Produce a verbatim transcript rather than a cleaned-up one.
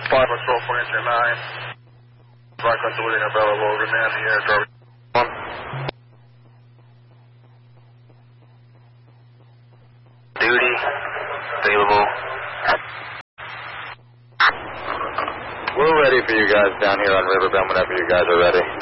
five Patrol four engine nine. Black Hunter William available. Remand the air driver. One. Duty. Available. We're ready for you guys down here on Riverbend whenever you guys are ready.